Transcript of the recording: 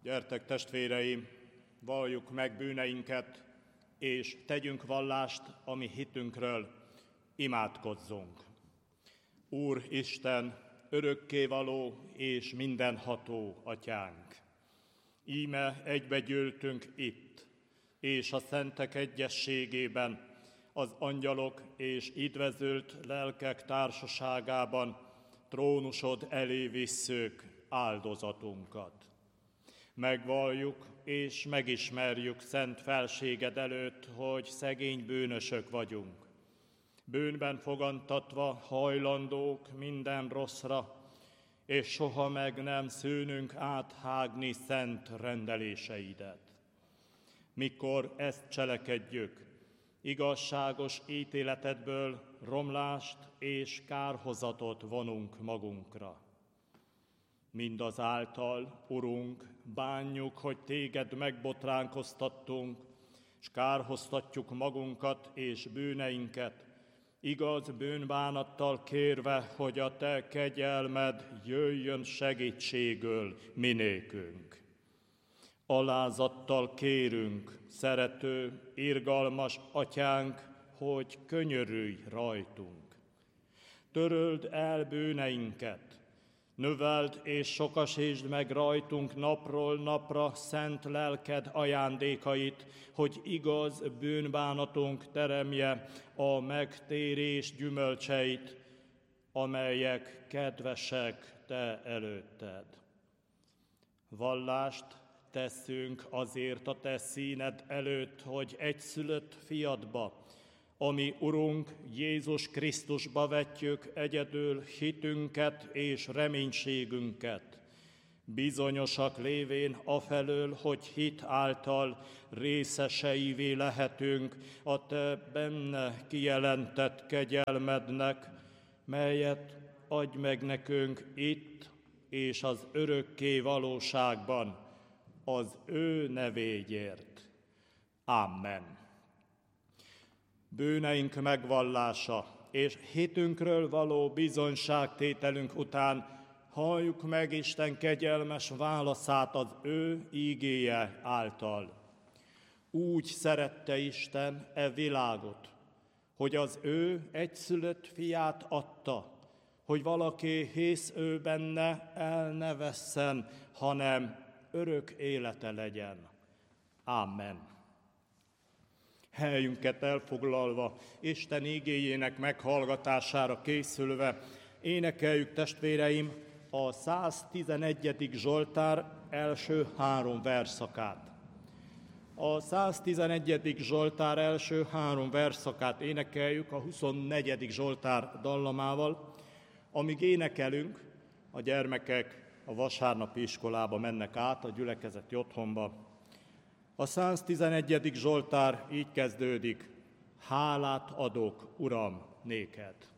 Gyertek, testvéreim, valljuk meg bűneinket, és tegyünk vallást a mi hitünkről, imádkozzunk. Úr Isten, örökkévaló és mindenható Atyánk, íme egybegyűltünk itt, és a szentek egyességében, az angyalok és idvezült lelkek társaságában trónusod elé visszük áldozatunkat. Megvalljuk és megismerjük szent felséged előtt, hogy szegény bűnösök vagyunk. Bűnben fogantatva hajlandók minden rosszra, és soha meg nem szűnünk áthágni szent rendeléseidet. Mikor ezt cselekedjük, igazságos ítéletedből romlást és kárhozatot vonunk magunkra. Mindazáltal, Urunk, bánjuk, hogy téged megbotránkoztattunk, és kárhoztatjuk magunkat és bűneinket, igaz bűnbánattal kérve, hogy a te kegyelmed jöjjön segítségül minékünk. Alázattal kérünk, szerető, irgalmas Atyánk, hogy könyörülj rajtunk. Töröld el bűneinket, növeld és sokasítsd meg rajtunk napról napra szent lelked ajándékait, hogy igaz bűnbánatunk teremje a megtérés gyümölcseit, amelyek kedvesek te előtted. Vallást teszünk azért a te színed előtt, hogy egyszülött fiadba, ami Urunk Jézus Krisztusba vetjük egyedül hitünket és reménységünket, bizonyosak lévén afelől, hogy hit által részeseivé lehetünk a te benne kijelentett kegyelmednek, melyet adj meg nekünk itt és az örökké valóságban, az ő nevéért. Amen. Bűneink megvallása és hitünkről való bizonyságtételünk után halljuk meg Isten kegyelmes válaszát az ő ígéje által. Úgy szerette Isten e világot, hogy az ő egyszülött fiát adta, hogy valaki hisz ő benne el ne vesszen, hanem örök élete legyen. Amen. Helyünket elfoglalva, Isten igéjének meghallgatására készülve, énekeljük, testvéreim, a 111. Zsoltár első 3 verszakát. A 111. Zsoltár első 3 verszakát énekeljük a 24. Zsoltár dallamával. Amíg énekelünk, a gyermekek a vasárnapi iskolába mennek át, a gyülekezeti otthonba. A 111. Zsoltár így kezdődik: hálát adok, Uram, néked.